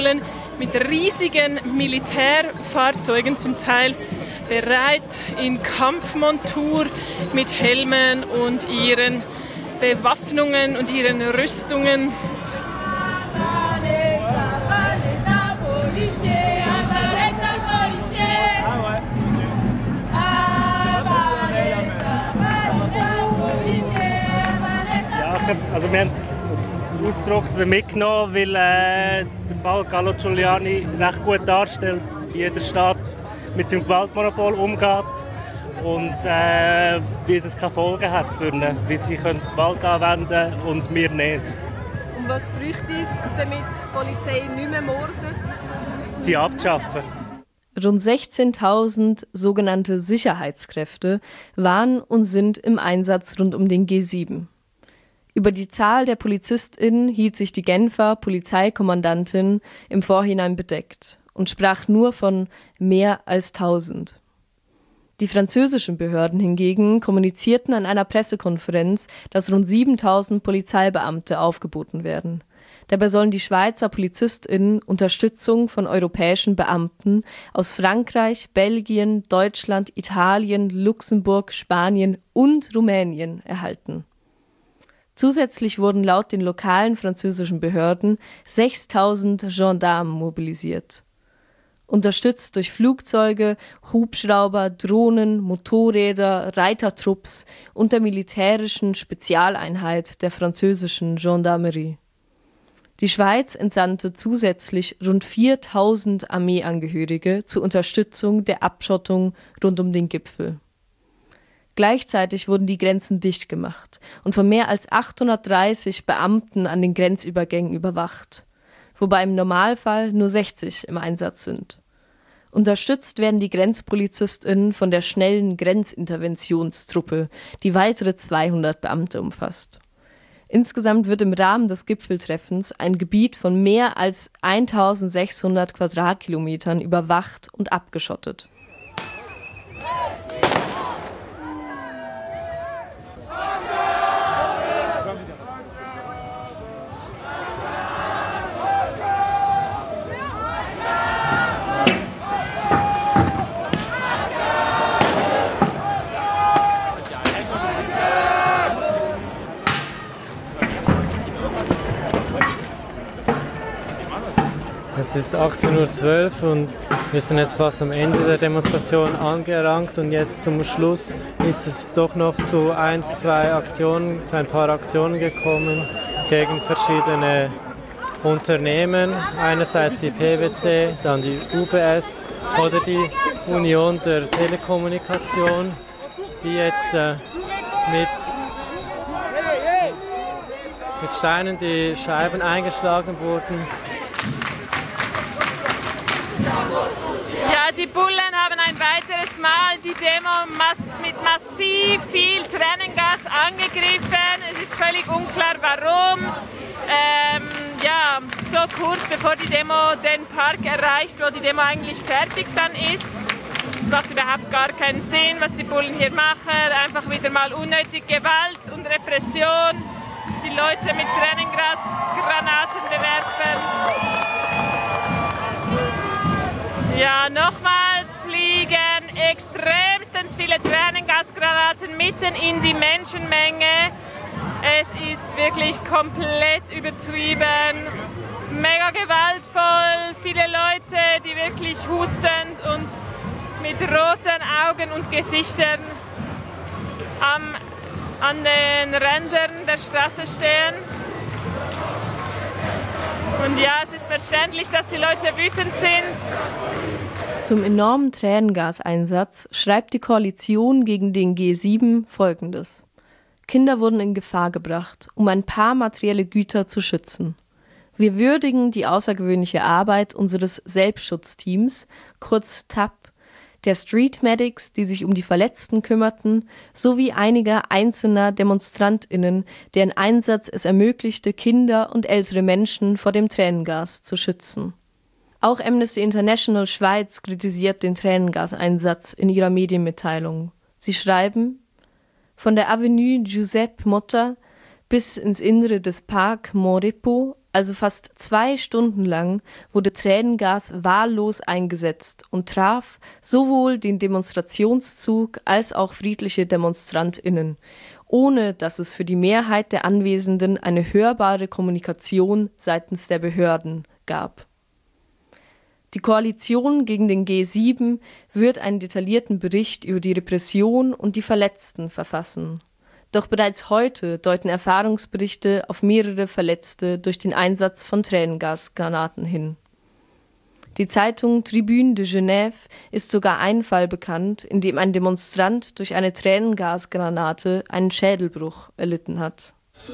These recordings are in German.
Polen mit riesigen Militärfahrzeugen zum Teil bereit in Kampfmontur mit Helmen und ihren Bewaffnungen und ihren Rüstungen. Also wir haben den Ausdruck mitgenommen, weil der Fall Carlo Giuliani recht gut darstellt, wie der Staat mit seinem Gewaltmonopol umgeht und wie es keine Folgen hat für ihn, wie sie Gewalt anwenden können und wir nicht. Und was bräuchte es, damit die Polizei nicht mehr mordet? Sie abzuschaffen. Rund 16.000 sogenannte Sicherheitskräfte waren und sind im Einsatz rund um den G7. Über die Zahl der PolizistInnen hielt sich die Genfer Polizeikommandantin im Vorhinein bedeckt und sprach nur von mehr als 1000. Die französischen Behörden hingegen kommunizierten an einer Pressekonferenz, dass rund 7.000 Polizeibeamte aufgeboten werden. Dabei sollen die Schweizer PolizistInnen Unterstützung von europäischen Beamten aus Frankreich, Belgien, Deutschland, Italien, Luxemburg, Spanien und Rumänien erhalten. Zusätzlich wurden laut den lokalen französischen Behörden 6.000 Gendarmen mobilisiert. Unterstützt durch Flugzeuge, Hubschrauber, Drohnen, Motorräder, Reitertrupps und der militärischen Spezialeinheit der französischen Gendarmerie. Die Schweiz entsandte zusätzlich rund 4.000 Armeeangehörige zur Unterstützung der Abschottung rund um den Gipfel. Gleichzeitig wurden die Grenzen dicht gemacht und von mehr als 830 Beamten an den Grenzübergängen überwacht, wobei im Normalfall nur 60 im Einsatz sind. Unterstützt werden die GrenzpolizistInnen von der schnellen Grenzinterventionstruppe, die weitere 200 Beamte umfasst. Insgesamt wird im Rahmen des Gipfeltreffens ein Gebiet von mehr als 1.600 Quadratkilometern überwacht und abgeschottet. Es ist 18:12 Uhr und wir sind jetzt fast am Ende der Demonstration angelangt und jetzt zum Schluss ist es doch noch zu ein paar Aktionen gekommen gegen verschiedene Unternehmen. Einerseits die PwC, dann die UBS oder die Union der Telekommunikation, die jetzt mit Steinen die Scheiben eingeschlagen wurden. Ja, die Bullen haben ein weiteres Mal die Demo mit massiv viel Tränengas angegriffen. Es ist völlig unklar, warum. So kurz bevor die Demo den Park erreicht, wo die Demo eigentlich fertig dann ist. Es macht überhaupt gar keinen Sinn, was die Bullen hier machen. Einfach wieder mal unnötig Gewalt und Repression. Die Leute mit Tränengasgranaten bewerfen. Ja, nochmals fliegen extremstens viele Tränengasgranaten mitten in die Menschenmenge. Es ist wirklich komplett übertrieben, mega gewaltvoll, viele Leute, die wirklich hustend und mit roten Augen und Gesichtern an den Rändern der Straße stehen. Und ja, es ist verständlich, dass die Leute wütend sind. Zum enormen Tränengaseinsatz schreibt die Koalition gegen den G7 Folgendes: Kinder wurden in Gefahr gebracht, um ein paar materielle Güter zu schützen. Wir würdigen die außergewöhnliche Arbeit unseres Selbstschutzteams, kurz TAP, der Street Medics, die sich um die Verletzten kümmerten, sowie einiger einzelner DemonstrantInnen, deren Einsatz es ermöglichte, Kinder und ältere Menschen vor dem Tränengas zu schützen. Auch Amnesty International Schweiz kritisiert den Tränengaseinsatz in ihrer Medienmitteilung. Sie schreiben: Von der Avenue Giuseppe Motta bis ins Innere des Parc Monrepo also fast 2 Stunden lang, wurde Tränengas wahllos eingesetzt und traf sowohl den Demonstrationszug als auch friedliche DemonstrantInnen, ohne dass es für die Mehrheit der Anwesenden eine hörbare Kommunikation seitens der Behörden gab. Die Koalition gegen den G7 wird einen detaillierten Bericht über die Repression und die Verletzten verfassen. Doch bereits heute deuten Erfahrungsberichte auf mehrere Verletzte durch den Einsatz von Tränengasgranaten hin. Die Zeitung Tribune de Genève ist sogar ein Fall bekannt, in dem ein Demonstrant durch eine Tränengasgranate einen Schädelbruch erlitten hat.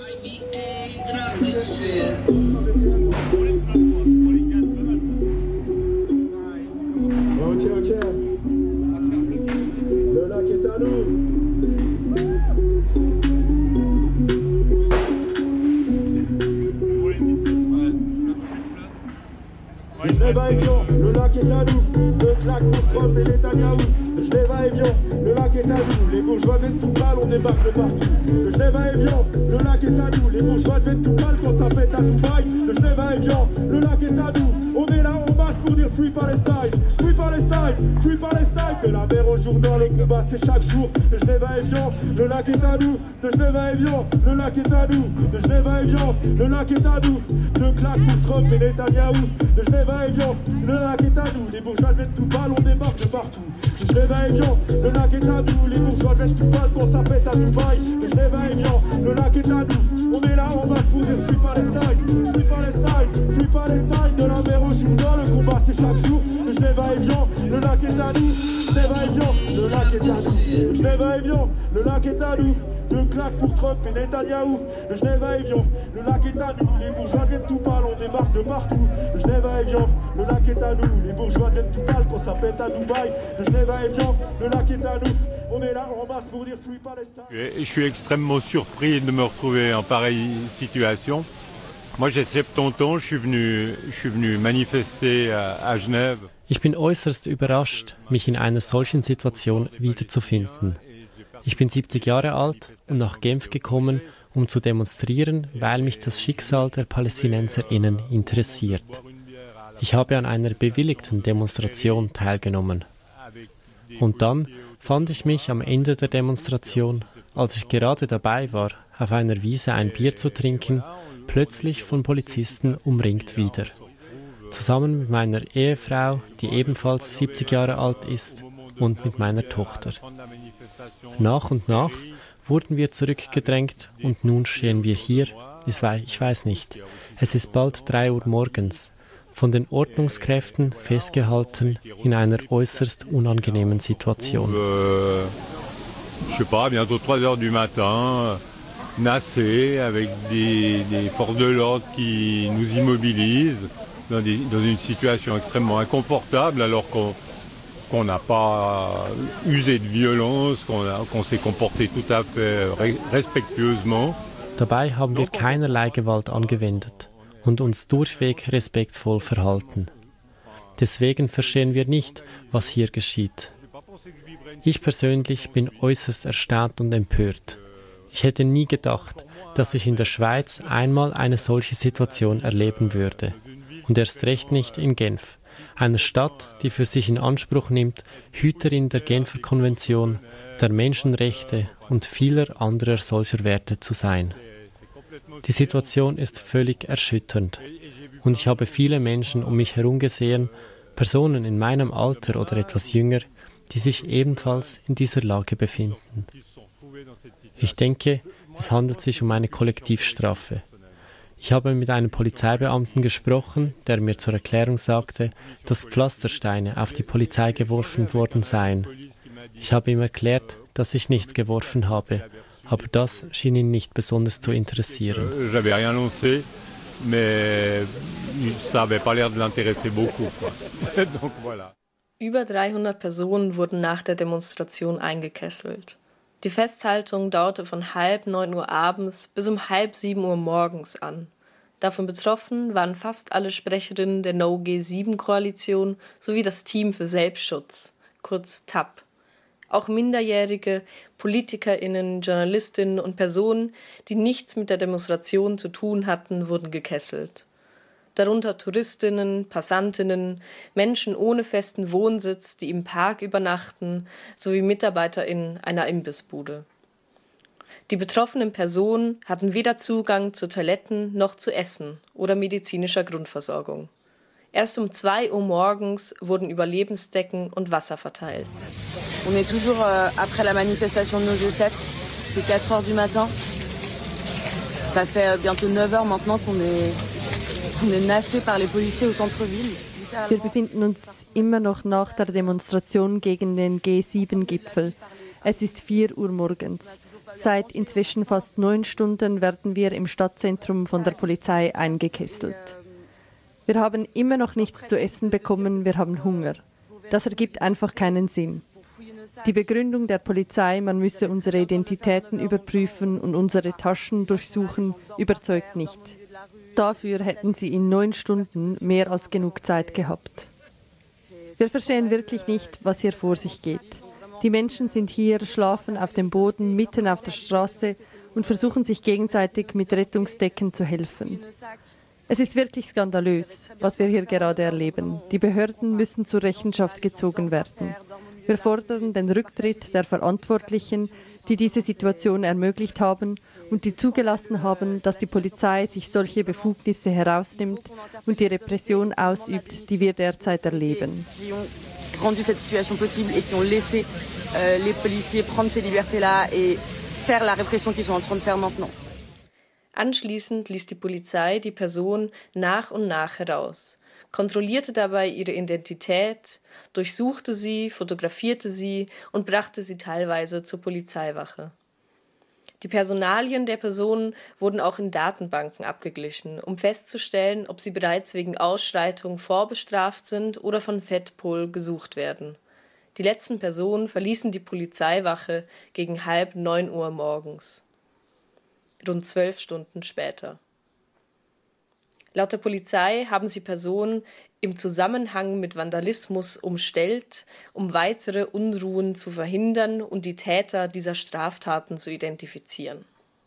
Le Genève-Avion, le lac est à nous, 2 claques pour Trump et Netanyahou. Le Genève-Avion, le lac est à nous, les bourgeois viennent tout pâle, on débarque de partout. Le Genève-Avion, le lac est à nous, les bourgeois viennent tout pâle quand ça pète à Dubaï. Le Genève-Avion, le lac est à nous, on est là en masse pour dire Free Palestine, Free Palestine, Free Palestine. De la mer au Jourdain, le combat c'est chaque jour. Le Genève-Avion, le lac est à nous, le Genève-Avion, le lac est à nous. Le Genève-Avion, le lac est à nous, 2 claques pour Trump et Netanyahou. Le Genève-Avion, le lac est à nous, les bourgeois viennent tout pâle, on débarque de partout. Le Genève-Avion, le lac est à nous, les bourgeois viennent tout pâle quand ça pète à Dubaï. Le Genève-Avion, le lac est à nous, on est là, on va se pour dire Free Palestine, Free Palestine, Free Palestine. De la mer au Jourdain, le combat c'est chaque jour. Le Genève-Avion, le lac est à nous, le Genève-Avion, le lac est à nous. Le Genève-Avion, le lac est à nous, 2 claques pour Trump et Netanyahou. Le Genève-Avion, le lac est à nous, les bourgeois viennent tout pâle, on débarque de partout. Le Genève-Avion, le lac est à nous, les bourgeois viennent tout pâle quand ça pète à Dubaï. Le Genève-Avion, le lac est à nous, on est là en masse pour dire Free Palestine. Je suis extrêmement surpris de me retrouver en pareille situation. Moi j'ai 70 ans, je suis venu manifester à Genève. Ich bin äußerst überrascht, mich in einer solchen Situation wiederzufinden. Ich bin 70 Jahre alt und nach Genf gekommen, um zu demonstrieren, weil mich das Schicksal der PalästinenserInnen interessiert. Ich habe an einer bewilligten Demonstration teilgenommen. Und dann fand ich mich am Ende der Demonstration, als ich gerade dabei war, auf einer Wiese ein Bier zu trinken, plötzlich von Polizisten umringt wieder. Zusammen mit meiner Ehefrau, die ebenfalls 70 Jahre alt ist, und mit meiner Tochter. Nach und nach wurden wir zurückgedrängt und nun stehen wir hier, ich weiß nicht, es ist bald 3 Uhr morgens, von den Ordnungskräften festgehalten in einer äußerst unangenehmen Situation. Je sais pas, bientôt 3 heures du matin, nassé, avec des forces de l'ordre qui nous immobilisent, dans une situation extrêmement inconfortable, alors qu'on n'a pas usé de violence, qu'on s'est comporté tout à fait respectueusement. Dabei haben wir keinerlei Gewalt angewendet und uns durchweg respektvoll verhalten. Deswegen verstehen wir nicht, was hier geschieht. Ich persönlich bin äußerst erstaunt und empört. Ich hätte nie gedacht, dass ich in der Schweiz einmal eine solche Situation erleben würde. Und erst recht nicht in Genf, einer Stadt, die für sich in Anspruch nimmt, Hüterin der Genfer Konvention, der Menschenrechte und vieler anderer solcher Werte zu sein. Die Situation ist völlig erschütternd. Und ich habe viele Menschen um mich herum gesehen, Personen in meinem Alter oder etwas jünger, die sich ebenfalls in dieser Lage befinden. Ich denke, es handelt sich um eine Kollektivstrafe. Ich habe mit einem Polizeibeamten gesprochen, der mir zur Erklärung sagte, dass Pflastersteine auf die Polizei geworfen worden seien. Ich habe ihm erklärt, dass ich nichts geworfen habe, aber das schien ihn nicht besonders zu interessieren. J'avais rien lancé, mais ça avait pas l'air de l'intéresser beaucoup. Donc voilà. Über 300 Personen wurden nach der Demonstration eingekesselt. Die Festhaltung dauerte von 8:30 Uhr abends bis um 6:30 Uhr morgens an. Davon betroffen waren fast alle Sprecherinnen der No-G7-Koalition sowie das Team für Selbstschutz, kurz TAP. Auch Minderjährige, PolitikerInnen, JournalistInnen und Personen, die nichts mit der Demonstration zu tun hatten, wurden gekesselt. Darunter Touristinnen, Passantinnen, Menschen ohne festen Wohnsitz, die im Park übernachten, sowie MitarbeiterInnen einer Imbissbude. Die betroffenen Personen hatten weder Zugang zu Toiletten noch zu Essen oder medizinischer Grundversorgung. Erst um 2 Uhr morgens wurden Überlebensdecken und Wasser verteilt. On est toujours après la manifestation de nos G7, c'est 4 heures du matin. Ça fait bientôt 9 heures maintenant qu'on est nassé par les policiers au centre-ville. Wir befinden uns immer noch nach der Demonstration gegen den G7-Gipfel. Es ist 4 Uhr morgens. Seit inzwischen fast 9 Stunden werden wir im Stadtzentrum von der Polizei eingekesselt. Wir haben immer noch nichts zu essen bekommen, wir haben Hunger. Das ergibt einfach keinen Sinn. Die Begründung der Polizei, man müsse unsere Identitäten überprüfen und unsere Taschen durchsuchen, überzeugt nicht. Dafür hätten sie in 9 Stunden mehr als genug Zeit gehabt. Wir verstehen wirklich nicht, was hier vor sich geht. Die Menschen sind hier, schlafen auf dem Boden, mitten auf der Straße und versuchen sich gegenseitig mit Rettungsdecken zu helfen. Es ist wirklich skandalös, was wir hier gerade erleben. Die Behörden müssen zur Rechenschaft gezogen werden. Wir fordern den Rücktritt der Verantwortlichen, die diese Situation ermöglicht haben und die zugelassen haben, dass die Polizei sich solche Befugnisse herausnimmt und die Repression ausübt, die wir derzeit erleben. Rendu cette situation possible et qui ont laissé les policiers prendre ces libertés-là et faire la répression qu'ils sont en train de faire maintenant. Anschließend ließ die Polizei die Person nach und nach heraus, kontrollierte dabei ihre Identität, durchsuchte sie, fotografierte sie und brachte sie teilweise zur Polizeiwache. Die Personalien der Personen wurden auch in Datenbanken abgeglichen, um festzustellen, ob sie bereits wegen Ausschreitung vorbestraft sind oder von FEDPOL gesucht werden. Die letzten Personen verließen die Polizeiwache gegen 8:30 Uhr morgens. Rund 12 Stunden später. Laut der Polizei haben sie Personen im Zusammenhang mit Vandalismus umstellt, um weitere Unruhen zu verhindern und die Täter dieser Straftaten zu identifizieren.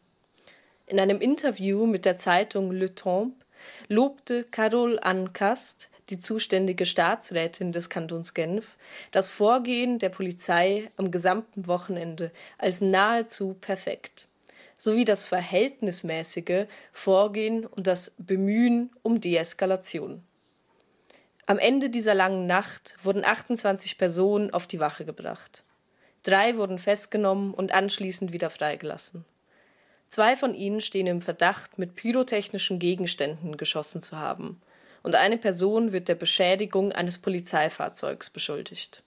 In einem Interview mit der Zeitung Le Temps lobte Carole Anne Cast, die zuständige Staatsrätin des Kantons Genf, das Vorgehen der Polizei am gesamten Wochenende als nahezu perfekt, sowie das verhältnismäßige Vorgehen und das Bemühen um Deeskalation. Am Ende dieser langen Nacht wurden 28 Personen auf die Wache gebracht. 3 wurden festgenommen und anschließend wieder freigelassen. 2 von ihnen stehen im Verdacht, mit pyrotechnischen Gegenständen geschossen zu haben, und eine Person wird der Beschädigung eines Polizeifahrzeugs beschuldigt.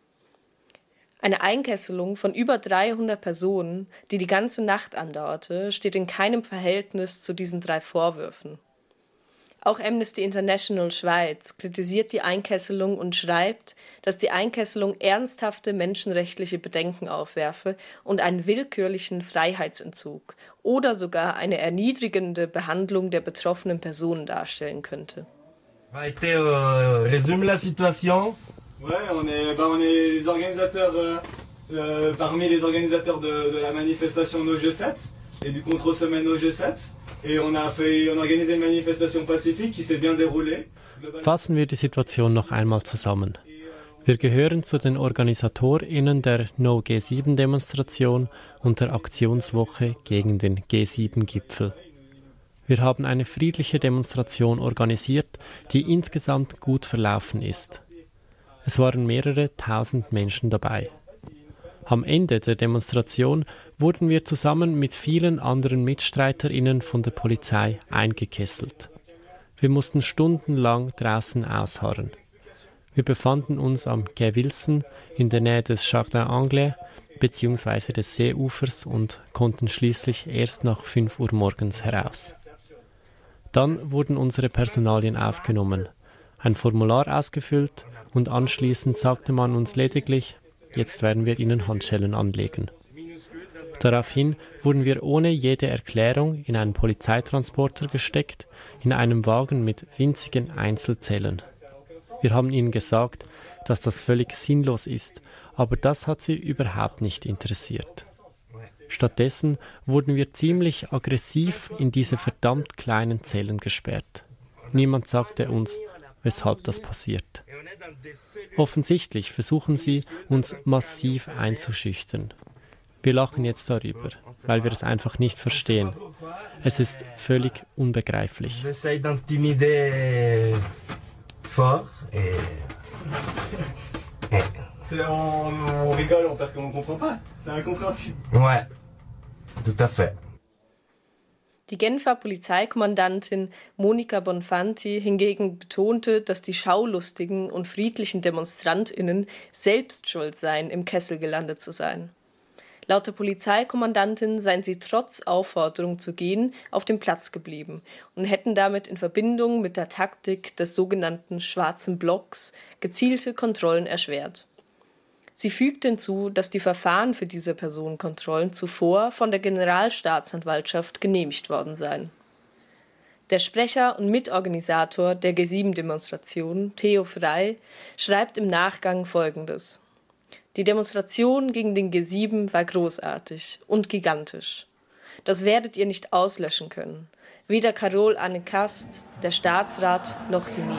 Eine Einkesselung von über 300 Personen, die die ganze Nacht andauerte, steht in keinem Verhältnis zu diesen 3 Vorwürfen. Auch Amnesty International Schweiz kritisiert die Einkesselung und schreibt, dass die Einkesselung ernsthafte menschenrechtliche Bedenken aufwerfe und einen willkürlichen Freiheitsentzug oder sogar eine erniedrigende Behandlung der betroffenen Personen darstellen könnte. Résume la situation. Ouais, on est les organisateurs, parmi les organisateurs de la manifestation No G7 et du Contre-Semaine No G7. Et on a organisé une manifestation pacifique qui s'est bien déroulée. Fassen wir die Situation noch einmal zusammen. Wir gehören zu den OrganisatorInnen der No G7-Demonstration und der Aktionswoche gegen den G7-Gipfel. Wir haben eine friedliche Demonstration organisiert, die insgesamt gut verlaufen ist. Es waren mehrere 1000 Menschen dabei. Am Ende der Demonstration wurden wir zusammen mit vielen anderen MitstreiterInnen von der Polizei eingekesselt. Wir mussten stundenlang draußen ausharren. Wir befanden uns am Quai Wilson in der Nähe des Jardin Anglais bzw. des Seeufers und konnten schließlich erst nach 5 Uhr morgens heraus. Dann wurden unsere Personalien aufgenommen, ein Formular ausgefüllt und anschließend sagte man uns lediglich, jetzt werden wir Ihnen Handschellen anlegen. Daraufhin wurden wir ohne jede Erklärung in einen Polizeitransporter gesteckt, in einem Wagen mit winzigen Einzelzellen. Wir haben ihnen gesagt, dass das völlig sinnlos ist, aber das hat sie überhaupt nicht interessiert. Stattdessen wurden wir ziemlich aggressiv in diese verdammt kleinen Zellen gesperrt. Niemand sagte uns, weshalb das passiert. Offensichtlich versuchen sie, uns massiv einzuschüchtern. Wir lachen jetzt darüber, weil wir es einfach nicht verstehen. Es ist völlig unbegreiflich. On rigole parce qu'on comprend pas. C'est incompréhensible. Ouais, tout à fait. Die Genfer Polizeikommandantin Monika Bonfanti hingegen betonte, dass die schaulustigen und friedlichen DemonstrantInnen selbst schuld seien, im Kessel gelandet zu sein. Laut der Polizeikommandantin seien sie trotz Aufforderung zu gehen auf dem Platz geblieben und hätten damit in Verbindung mit der Taktik des sogenannten Schwarzen Blocks gezielte Kontrollen erschwert. Sie fügte hinzu, dass die Verfahren für diese Personenkontrollen zuvor von der Generalstaatsanwaltschaft genehmigt worden seien. Der Sprecher und Mitorganisator der G7-Demonstration, Theo Frey, schreibt im Nachgang Folgendes: Die Demonstration gegen den G7 war großartig und gigantisch. Das werdet ihr nicht auslöschen können. Weder Carole Anne Cast, der Staatsrat, noch die Medien.